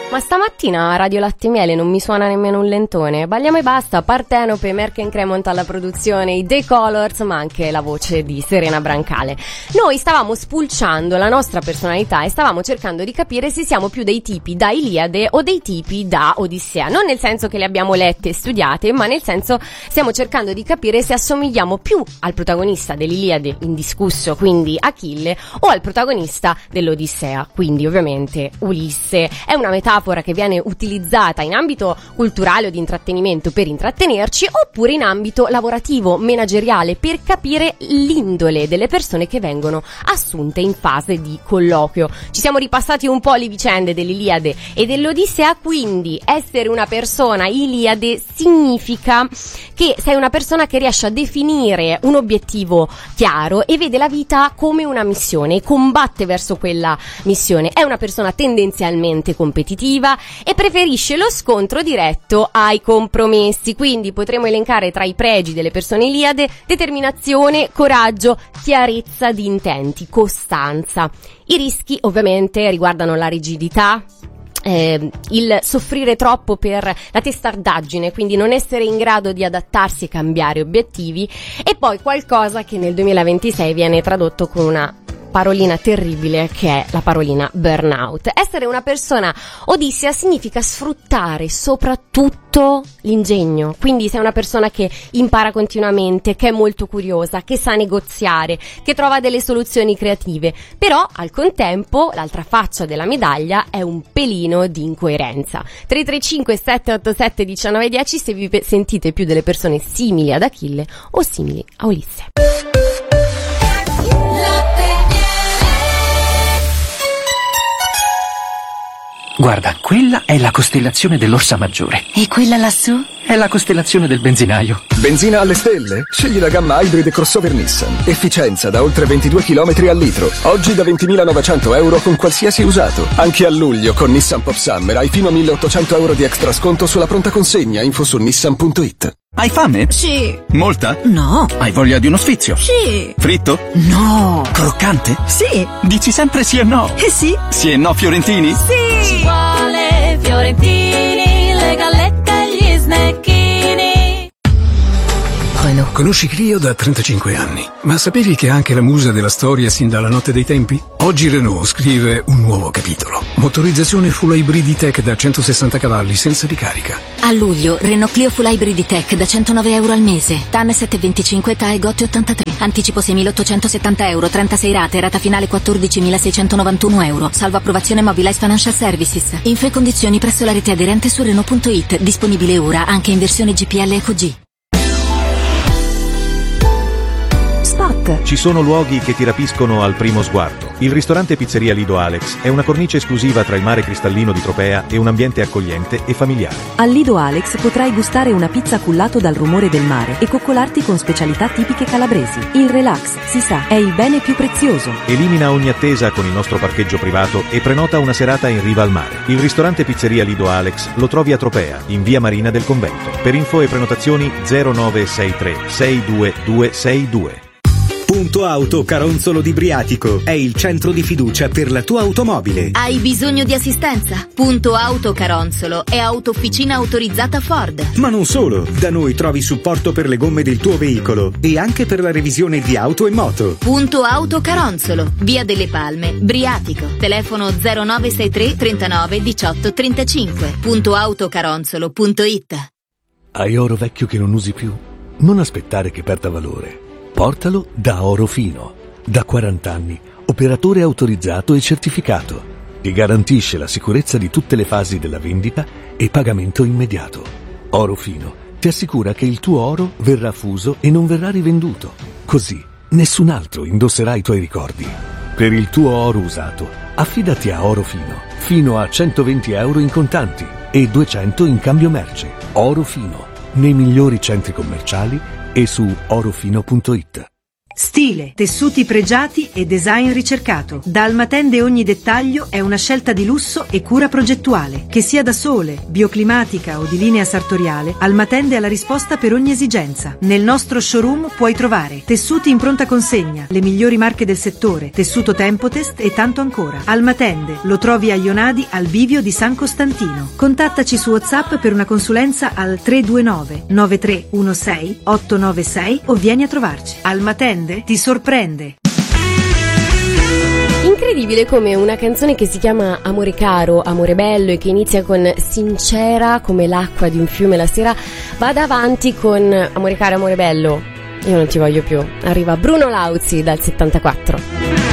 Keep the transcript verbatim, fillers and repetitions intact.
Ma stamattina a Radio Latte e Miele non mi suona nemmeno un lentone. Balliamo e basta, Partenope, Merck Cremont alla produzione, i The Colors, ma anche la voce di Serena Brancale. Noi stavamo spulciando la nostra personalità e stavamo cercando di capire se siamo più dei tipi da Iliade o dei tipi da Odissea. Non nel senso che le abbiamo lette e studiate, ma nel senso stiamo cercando di capire se assomigliamo più al protagonista dell'Iliade, indiscusso, quindi Achille, o al protagonista dell'Odissea, quindi ovviamente Ulisse. È una metafora che viene utilizzata in ambito culturale o di intrattenimento per intrattenerci, oppure in ambito lavorativo, manageriale, per capire l'indole delle persone che vengono assunte in fase di colloquio. Ci siamo ripassati un po' le vicende dell'Iliade e dell'Odissea, quindi essere una persona Iliade significa che sei una persona che riesce a definire un obiettivo chiaro e vede la vita come una missione e combatte verso quella missione. È una persona tendenzialmente competitiva e preferisce lo scontro diretto ai compromessi, quindi potremo elencare tra i pregi delle persone Iliade determinazione, coraggio, chiarezza di intenti, costanza. I rischi ovviamente riguardano la rigidità, Eh, il soffrire troppo per la testardaggine, quindi non essere in grado di adattarsi e cambiare obiettivi, e poi qualcosa che nel duemilaventisei viene tradotto con una parolina terribile, che è la parolina burnout. Essere una persona Odissea significa sfruttare soprattutto l'ingegno, quindi sei una persona che impara continuamente, che è molto curiosa, che sa negoziare, che trova delle soluzioni creative, però al contempo l'altra faccia della medaglia è un pelino di incoerenza. tre tre cinque sette otto sette uno nove uno zero se vi sentite più delle persone simili ad Achille o simili a Ulisse. Guarda, quella è la costellazione dell'Orsa Maggiore. E quella lassù? È la costellazione del benzinaio. Benzina alle stelle? Scegli la gamma Hybrid e crossover Nissan. Efficienza da oltre ventidue chilometri al litro. Oggi da ventimilanovecento euro con qualsiasi usato. Anche a luglio con Nissan Pop Summer hai fino a milleottocento euro di extra sconto sulla pronta consegna. Info su nissan punto it. Hai fame? Sì. Molta? No. Hai voglia di uno sfizio? Sì. Fritto? No. Croccante? Sì. Dici sempre sì e no? Eh sì. Sì e no fiorentini? Sì. Ci vuole fiorentini, le gallette e gli snecchini. Renault. Conosci Clio da trentacinque anni, ma sapevi che è anche la musa della storia sin dalla notte dei tempi? Oggi Renault scrive un nuovo capitolo. Motorizzazione full hybrid tech da centosessanta cavalli senza ricarica. A luglio, Renault Clio Full Hybrid Tech da centonove euro al mese. T A N sette virgola venticinque, T A E Gotti ottantatré. Anticipo seimilaottocentosettanta euro, trentasei rate, rata finale quattordicimilaseicentonovantuno euro. Salvo approvazione Mobilize Financial Services. Info e condizioni presso la rete aderente su Renault punto it. Disponibile ora anche in versione G P L Eco G. Spot. Ci sono luoghi che ti rapiscono al primo sguardo. Il ristorante Pizzeria Lido Alex è una cornice esclusiva tra il mare cristallino di Tropea e un ambiente accogliente e familiare. Al Lido Alex potrai gustare una pizza cullato dal rumore del mare e coccolarti con specialità tipiche calabresi. Il relax, si sa, è il bene più prezioso. Elimina ogni attesa con il nostro parcheggio privato e prenota una serata in riva al mare. Il ristorante Pizzeria Lido Alex lo trovi a Tropea, in via Marina del Convento. Per info e prenotazioni zero nove sei tre sei due due sei due. Punto Auto Caronzolo di Briatico è il centro di fiducia per la tua automobile. Hai bisogno di assistenza? Punto Auto Caronzolo è autofficina autorizzata Ford. Ma non solo, da noi trovi supporto per le gomme del tuo veicolo e anche per la revisione di auto e moto. Punto Auto Caronzolo, via delle Palme, Briatico. Telefono zero nove sei tre trentanove diciotto trentacinque. Punto autocaronzolo punto it. Hai oro vecchio che non usi più? Non aspettare che perda valore. Portalo da Orofino. Da quaranta anni, operatore autorizzato e certificato. Ti garantisce la sicurezza di tutte le fasi della vendita e pagamento immediato. Orofino ti assicura che il tuo oro verrà fuso e non verrà rivenduto. Così nessun altro indosserà i tuoi ricordi. Per il tuo oro usato, affidati a Orofino. Fino a centoventi euro in contanti e duecento in cambio merce. Orofino, nei migliori centri commerciali e su orofino punto it. Stile, tessuti pregiati e design ricercato. Da Almatende ogni dettaglio è una scelta di lusso e cura progettuale. Che sia da sole, bioclimatica o di linea sartoriale, Almatende ha la risposta per ogni esigenza. Nel nostro showroom puoi trovare tessuti in pronta consegna, le migliori marche del settore, tessuto Tempotest e tanto ancora. Almatende lo trovi a Ionadi al bivio di San Costantino. Contattaci su WhatsApp per una consulenza al tre due nove nove tre uno sei otto nove sei o vieni a trovarci. Almatende ti sorprende. Incredibile come una canzone che si chiama Amore caro, amore bello e che inizia con sincera come l'acqua di un fiume la sera vada avanti con amore caro, amore bello, io non ti voglio più. Arriva Bruno Lauzi dal settantaquattro.